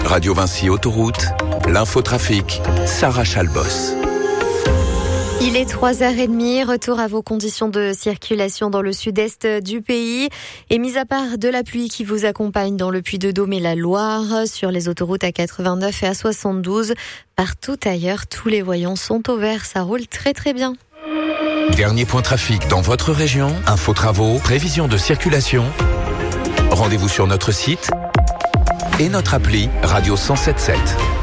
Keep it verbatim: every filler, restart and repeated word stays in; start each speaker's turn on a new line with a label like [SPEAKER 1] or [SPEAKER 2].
[SPEAKER 1] Radio Vinci Autoroute, l'infotrafic, Sarah Chalbos.
[SPEAKER 2] Il est trois heures trente, retour à vos conditions de circulation dans le sud-est du pays. Et mis à part de la pluie qui vous accompagne dans le Puy-de-Dôme et la Loire, sur les autoroutes A quatre-vingt-neuf et A soixante-douze, partout ailleurs, tous les voyants sont au vert, ça roule très très bien.
[SPEAKER 1] Dernier point trafic dans votre région, info travaux, prévision de circulation. Rendez-vous sur notre site et notre appli Radio cent sept sept.